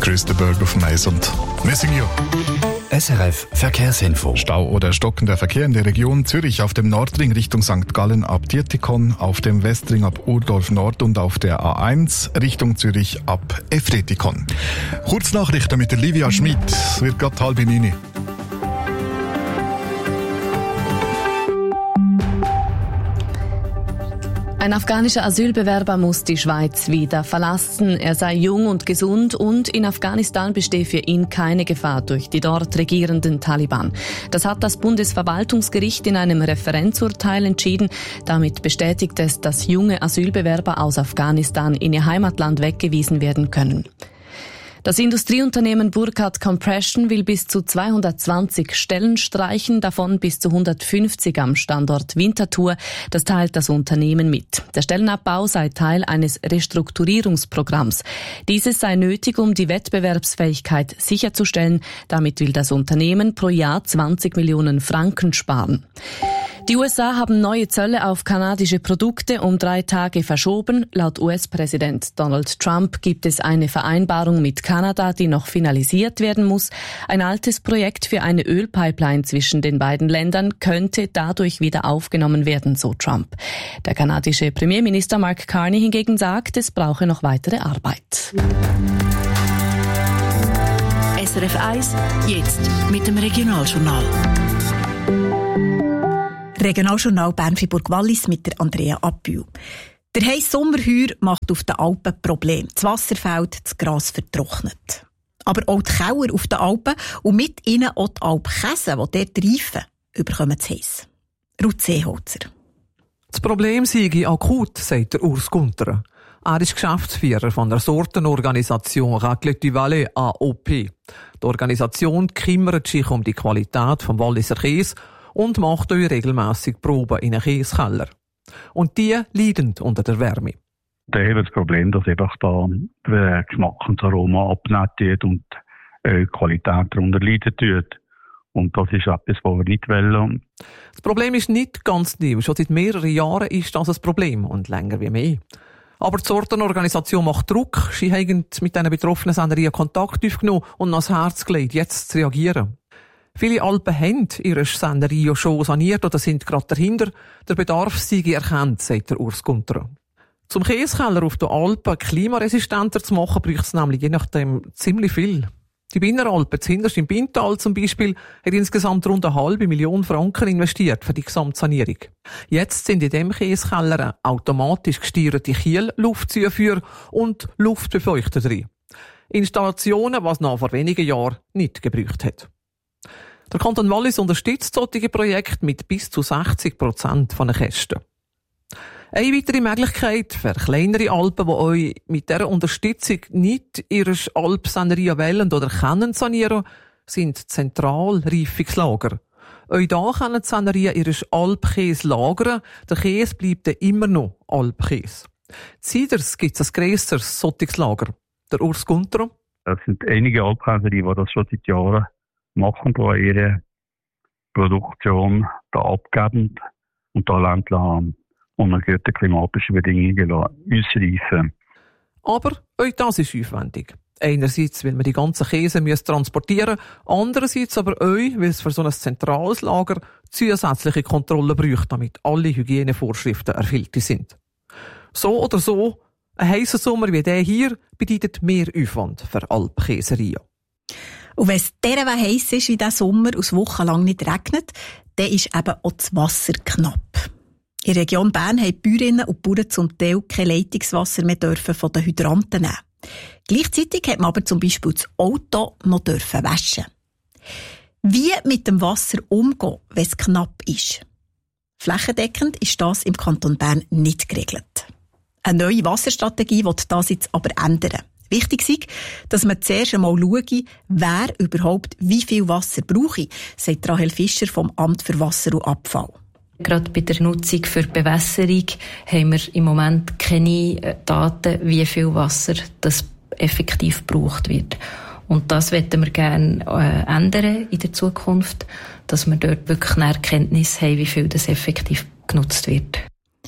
Chris de Burgh auf Mais und Messingio. SRF Verkehrsinfo. Stau oder stockender Verkehr in der Region Zürich auf dem Nordring Richtung St. Gallen ab Dietikon, auf dem Westring ab Urdorf Nord und auf der A1 Richtung Zürich ab Efretikon. Kurznachrichten mit der Livia Schmid. Es wird gerade 8:30. Ein afghanischer Asylbewerber muss die Schweiz wieder verlassen. Er sei jung und gesund und in Afghanistan bestehe für ihn keine Gefahr durch die dort regierenden Taliban. Das hat das Bundesverwaltungsgericht in einem Referenzurteil entschieden. Damit bestätigt es, dass junge Asylbewerber aus Afghanistan in ihr Heimatland weggewiesen werden können. Das Industrieunternehmen Burkhardt Compression will bis zu 220 Stellen streichen, davon bis zu 150 am Standort Winterthur. Das teilt das Unternehmen mit. Der Stellenabbau sei Teil eines Restrukturierungsprogramms. Dieses sei nötig, um die Wettbewerbsfähigkeit sicherzustellen. Damit will das Unternehmen pro Jahr 20 Millionen Franken sparen. Die USA haben neue Zölle auf kanadische Produkte um 3 Tage verschoben. Laut US-Präsident Donald Trump gibt es eine Vereinbarung mit Kanada, die noch finalisiert werden muss. Ein altes Projekt für eine Ölpipeline zwischen den beiden Ländern könnte dadurch wieder aufgenommen werden, so Trump. Der kanadische Premierminister Mark Carney hingegen sagt, es brauche noch weitere Arbeit. SRF 1, jetzt mit dem Regionaljournal. Regionaljournal Bern-Fribourg-Wallis mit der Andrea Appühl. Der heisse Sommerheuer macht auf den Alpen Probleme. Das Wasser fehlt, das Gras vertrocknet. Aber auch die Keller auf den Alpen und mit ihnen auch die Alpkäse, die dort reifen, überkommen das Heiss. Ruth Seeholzer. Das Problem sei akut, sagt der Urs Gunter. Er ist Geschäftsführer von der Sortenorganisation Raclette du Valais AOP. Die Organisation kümmert sich um die Qualität vom Walliser Käse und macht euch regelmässig Proben in einen Käsekeller. Und die leiden unter der Wärme. Da haben wir das Problem, dass einfach da der Geschmack und das Aroma abnehmen und die Qualität darunter leiden tut. Und das ist etwas, was wir nicht wollen. Das Problem ist nicht ganz neu. Schon seit mehreren Jahren ist das ein Problem und länger wie mehr. Aber die Sortenorganisation macht Druck. Sie haben mit diesen betroffenen Senderien Kontakt aufgenommen und ans Herz gelegt, jetzt zu reagieren. Viele Alpen haben ihre Senderie schon saniert oder sind gerade dahinter. Der Bedarf sei erkannt, sagt der Urs Gunter. Zum Käsekeller auf den Alpen klimaresistenter zu machen, braucht es nämlich je nachdem ziemlich viel. Die Binneralpen, zuhinterst im Bintal zum Beispiel, hat insgesamt rund 500.000 Franken investiert für die Gesamtsanierung. Jetzt sind in dem Käsekeller automatisch gesteuerte Kiel-Luftzufuhr und Luftbefeuchter drin. Installationen, was noch vor wenigen Jahren nicht gebraucht hat. Der Kanton Wallis unterstützt solche Projekte mit bis zu 60% von den Kosten. Eine weitere Möglichkeit für kleinere Alpen, die euch mit dieser Unterstützung nicht ihre Alpsenderie wählen oder können sanieren, sind Zentralreifungslager. Euch da können die Senderien ihre Alpkäse lagern, der Käse bleibt dann immer noch Alpkäse. Ziders gibt es ein grösseres solches Lager. Der Urs Gunter. Es sind einige Alpkäserien, die das schon seit Jahren machen, die ihre Produktion da abgeben und da Land unter guten klimatischen Bedingungen ausreifen. Aber auch das ist aufwendig. Einerseits, weil man die ganzen Käse transportieren muss, andererseits aber auch, weil es für so ein zentrales Lager zusätzliche Kontrollen braucht, damit alle Hygienevorschriften erfüllt sind. So oder so, ein heisser Sommer wie der hier bedeutet mehr Aufwand für Alpkäserien. Und wenn es derart heiß ist wie diesen Sommer und es wochenlang nicht regnet, dann ist eben auch das Wasser knapp. In der Region Bern haben die Bäuerinnen und Bauern zum Teil kein Leitungswasser mehr von den Hydranten nehmen. Gleichzeitig hat man aber zum Beispiel das Auto noch waschen. Wie mit dem Wasser umgehen, wenn es knapp ist? Flächendeckend ist das im Kanton Bern nicht geregelt. Eine neue Wasserstrategie will das jetzt aber ändern. Wichtig ist, dass man zuerst einmal schaue, wer überhaupt wie viel Wasser brauche, sagt Rahel Fischer vom Amt für Wasser und Abfall. Gerade bei der Nutzung für Bewässerung haben wir im Moment keine Daten, wie viel Wasser das effektiv gebraucht wird. Und das möchten wir gerne ändern in der Zukunft, dass wir dort wirklich eine Erkenntnis haben, wie viel das effektiv genutzt wird.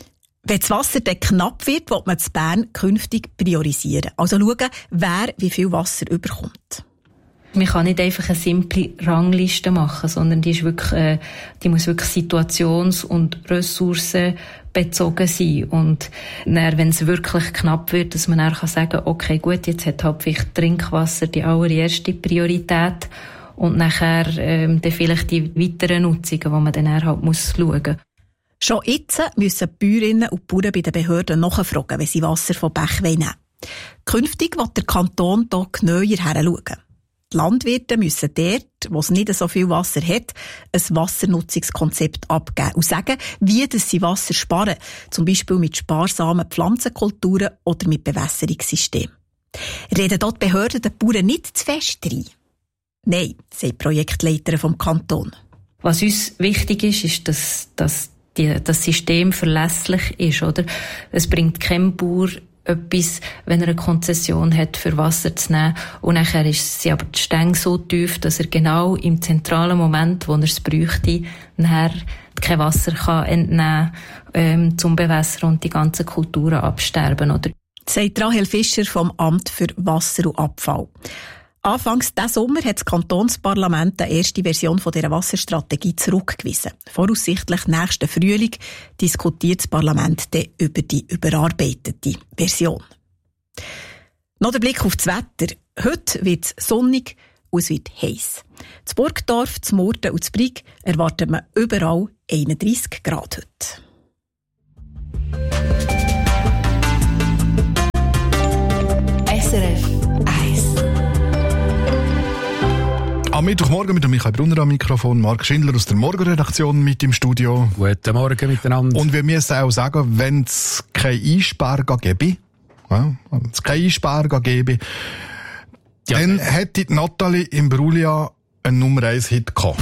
Wenn das Wasser dann knapp wird, will man in Bern künftig priorisieren. Also schauen, wer wie viel Wasser überkommt. Man kann nicht einfach eine simple Rangliste machen, sondern die muss wirklich situations- und ressourcenbezogen sein. Und dann, wenn es wirklich knapp wird, dass man dann sagen kann, okay, gut, jetzt hat halt vielleicht Trinkwasser die allererste Priorität und nachher dann vielleicht die weiteren Nutzungen, die man dann halt schauen muss. Schon jetzt müssen die Bäuerinnen und Bauern bei den Behörden nachfragen, wenn sie Wasser vom Bach nehmen wollen. Künftig will der Kanton hier genauer hinschauen. Die Landwirte müssen dort, wo es nicht so viel Wasser hat, ein Wassernutzungskonzept abgeben und sagen, wie sie Wasser sparen, zum Beispiel mit sparsamen Pflanzenkulturen oder mit Bewässerungssystemen. Reden dort die Behörden den Bauern nicht zu fest rein? Nein, sagt die Projektleiterin vom Kanton. Was uns wichtig ist, dass das System verlässlich ist, oder? Es bringt kein Bauer etwas, wenn er eine Konzession hat, für Wasser zu nehmen. Und nachher sind aber die Stänge so tief, dass er genau im zentralen Moment, wo er es bräuchte, nachher kein Wasser kann entnehmen zum Bewässern und die ganzen Kulturen absterben, oder? Sagt Rahel Fischer vom Amt für Wasser und Abfall. Anfangs diesen Sommer hat das Kantonsparlament die erste Version dieser Wasserstrategie zurückgewiesen. Voraussichtlich nächsten Frühling diskutiert das Parlament dann über die überarbeitete Version. Noch der Blick auf das Wetter. Heute wird es sonnig und es wird heiß. Das Burgdorf, das Murten und das Brig erwartet man überall 31 Grad heute. SRF 1. Am Mittwochmorgen mit dem Michael Brunner am Mikrofon, Marc Schindler aus der Morgenredaktion mit im Studio. Guten Morgen miteinander. Und wir müssen auch sagen, wenn es keine Einsparung gäbe, dann hätte Nathalie Imbruglia einen Nummer 1 Hit gehabt.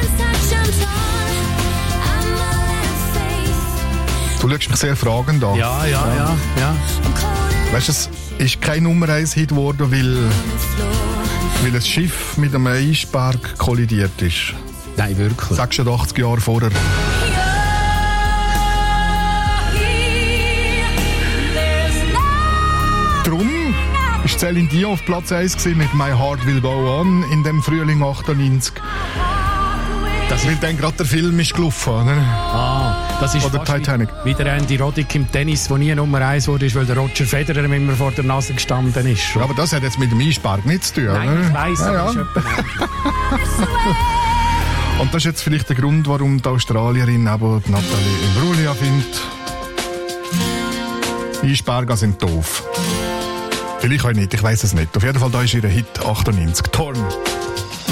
Du schaust mich sehr fragend an. Ja. Weißt du, es ist kein Nummer 1 Hit geworden, weil ein Schiff mit einem Eisberg kollidiert ist. Nein, wirklich. 86 Jahre vorher. Drum war Céline Dion auf Platz 1 mit «My Heart Will Go On» in dem Frühling 98. Weil dann gerade der Film ist gelaufen, oder? Das ist oder Titanic. Wie der Andy Roddick im Tennis, der nie Nummer 1 wurde, weil der Roger Federer immer vor der Nase gestanden ist. Ja, aber das hat jetzt mit dem Eisberg nichts zu tun. Nein, ich weiss, aber ist etwas Und das ist jetzt vielleicht der Grund, warum die Australierin aber die Nathalie Imbruglia findet, Eisberge sind doof. Vielleicht auch nicht, ich weiss es nicht. Auf jeden Fall, da ist ihr Hit 98. Torn.